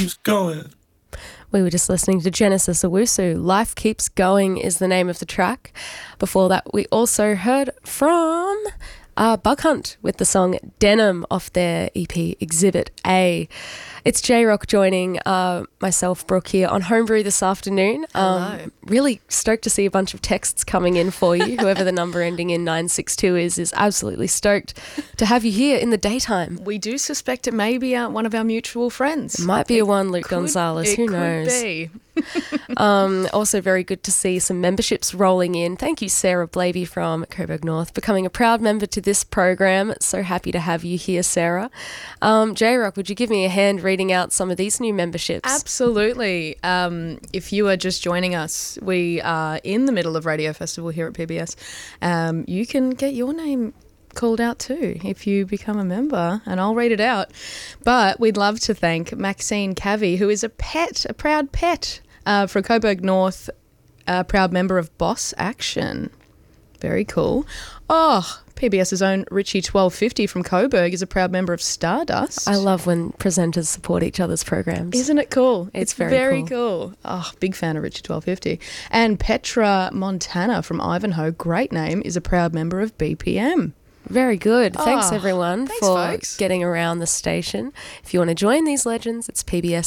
keeps going. We were just listening to Genesis Owusu. Life Keeps Going is the name of the track. Before that, we also heard from Bug Hunt with the song Denim off their EP Exhibit A. It's J-Rock joining myself, Brooke, here on Homebrew this afternoon. Hello. Really stoked to see a bunch of texts coming in for you. Whoever the number ending in 962 is absolutely stoked to have you here in the daytime. We do suspect it may be one of our mutual friends. It might be a one, Luke Gonzalez. Who knows? It could be. Also very good to see some memberships rolling in. Thank you, Sarah Blavey from Coburg North, becoming a proud member to this program. So happy to have you here, Sarah. J-Rock, would you give me a hand reading out some of these new memberships? Absolutely. If you are just joining us, we are in the middle of Radio Festival here at PBS. You can get your name called out too if you become a member, and I'll read it out. But we'd love to thank Maxine Cavey, who is a proud pet for Coburg North, a proud member of Boss Action. Very cool. Oh, PBS's own Richie 1250 from Coburg is a proud member of Stardust. I love when presenters support each other's programs. Isn't it cool? It's very cool. Oh, big fan of Richie 1250. And Petra Montana from Ivanhoe, great name, is a proud member of BPM. Very good. Thanks, everyone, thanks, for folks. getting around the station. If you want to join these legends, it's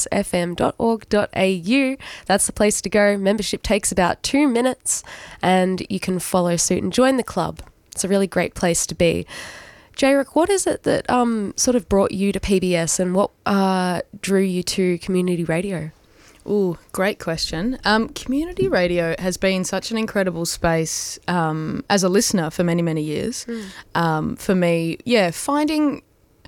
pbsfm.org.au. That's the place to go. Membership takes about 2 minutes, and you can follow suit and join the club. It's a really great place to be. J-Rock, what is it that sort of brought you to PBS, and what drew you to community radio? Ooh, great question. Community radio has been such an incredible space as a listener for many, many years. For me, finding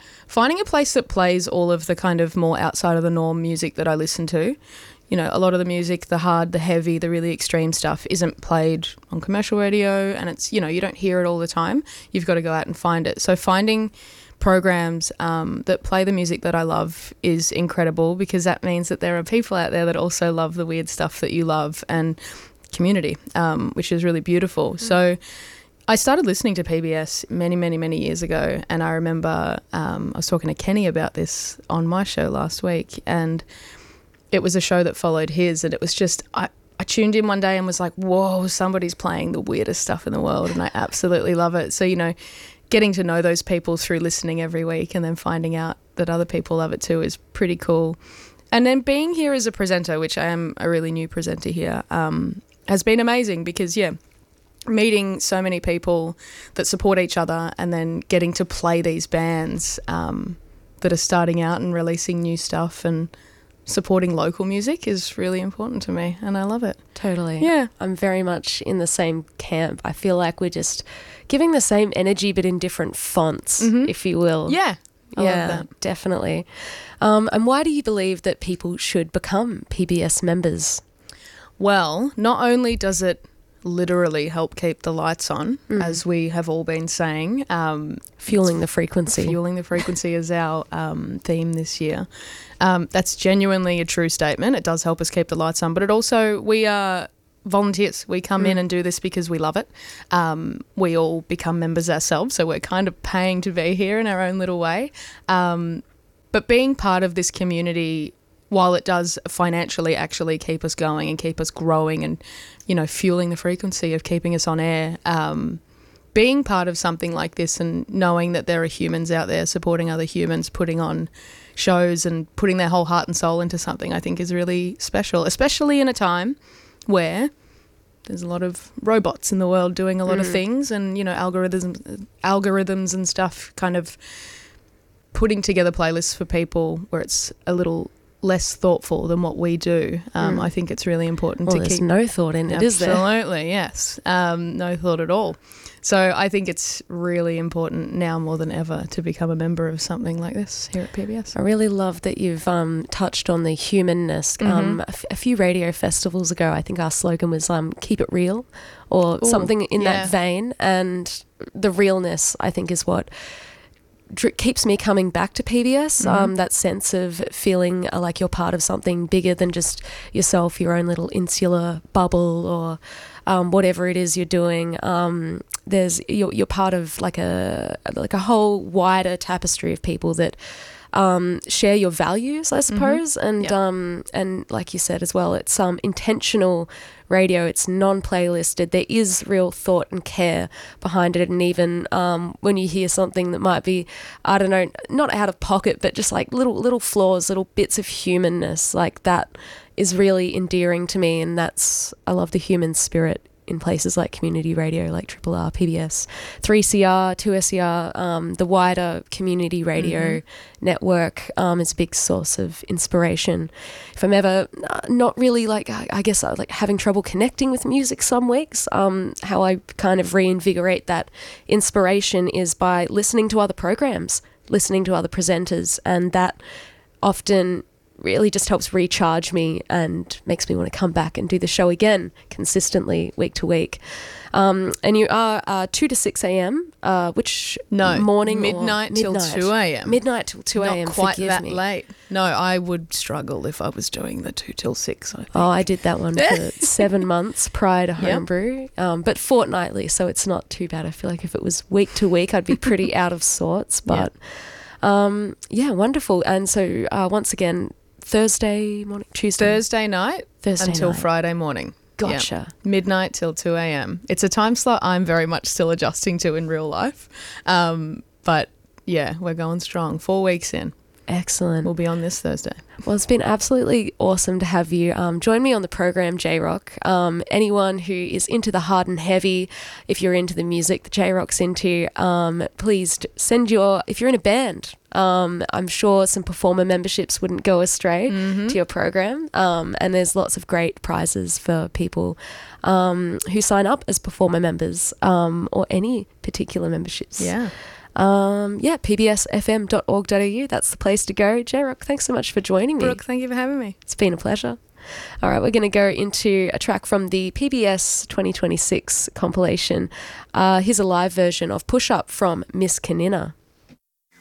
a place that plays all of the kind of more outside of the norm music that I listen to. You know, a lot of the music, the hard, the heavy, the really extreme stuff isn't played on commercial radio, and it's, you know, you don't hear it all the time. You've got to go out and find it. So finding programs that play the music that I love is incredible, because that means that there are people out there that also love the weird stuff that you love, and community, which is really beautiful. So I started listening to PBS many, many, many years ago, and I remember I was talking to Kenny about this on my show last week, and it was a show that followed his, and it was just, I tuned in one day and was like, whoa, somebody's playing the weirdest stuff in the world, and I absolutely love it. So, you know, getting to know those people through listening every week and then finding out that other people love it too is pretty cool. And then being here as a presenter, which I am a really new presenter here, has been amazing, because, meeting so many people that support each other, and then getting to play these bands that are starting out and releasing new stuff, and supporting local music is really important to me, and I love it. Totally. Yeah. I'm very much in the same camp. I feel like we're just giving the same energy but in different fonts, if you will. Yeah. I love that. Definitely. And why do you believe that people should become PBS members? Well, not only does it literally help keep the lights on, as we have all been saying. Fueling the frequency. Fueling the frequency is our theme this year. That's genuinely a true statement. It does help us keep the lights on, but it also, we are volunteers. We come in and do this because we love it. We all become members ourselves, so we're kind of paying to be here in our own little way. But being part of this community, while it does financially actually keep us going and keep us growing and, you know, fueling the frequency of keeping us on air, being part of something like this and knowing that there are humans out there supporting other humans, putting on shows and putting their whole heart and soul into something, I think is really special, especially in a time where there's a lot of robots in the world doing a lot of things, and, you know, algorithms and stuff kind of putting together playlists for people where it's a little less thoughtful than what we do. I think it's really important to there's keep no thought in it, is there? Absolutely, yes. No thought at all. So I think it's really important now more than ever to become a member of something like this here at PBS. I really love that you've touched on the humanness. A few radio festivals ago, I think our slogan was keep it real, or something in that vein, and the realness, I think, is what keeps me coming back to PBS, that sense of feeling like you're part of something bigger than just yourself, your own little insular bubble, or whatever it is you're doing. You're part of like a whole wider tapestry of people that share your values, I suppose. And like you said as well, it's intentional radio. It's non-playlisted. There is real thought and care behind it. And even when you hear something that might be, I don't know, not out of pocket, but just like little flaws, little bits of humanness, like that is really endearing to me. And I love the human spirit in places like community radio, like Triple R, PBS, 3CR, 2SER, the wider community radio network is a big source of inspiration. If I'm ever not really I guess like having trouble connecting with music some weeks, how I kind of reinvigorate that inspiration is by listening to other programs, listening to other presenters, and that often really just helps recharge me and makes me want to come back and do the show again consistently week to week. And you are 2 to 6 a.m., which morning? Midnight till 2 a.m. Midnight till 2 a.m., Not quite forgive that me. late. No, I would struggle if I was doing the 2 till 6, I think. Oh, I did that one for 7 months prior to Homebrew, but fortnightly, so it's not too bad. I feel like if it was week to week, I'd be pretty out of sorts, but wonderful. And so once again, Thursday morning, Thursday night until Friday morning. Gotcha. Yeah. Midnight till 2 a.m. It's a time slot I'm very much still adjusting to in real life. But yeah, we're going strong. 4 weeks in. Excellent. We'll be on this Thursday. Well, it's been absolutely awesome to have you join me on the program, J-Rock. Anyone who is into the hard and heavy, if you're into the music that J-Rock's into, please send if you're in a band, I'm sure some performer memberships wouldn't go astray to your program. And there's lots of great prizes for people who sign up as performer members or any particular memberships. Yeah. pbsfm.org.au. That's the place to go. J-Rock, thanks so much for joining me. Brooke, thank you for having me. It's been a pleasure. All right, we're going to go into a track from the PBS 2026 compilation. Here's a live version of Push Up from Miss Kanina.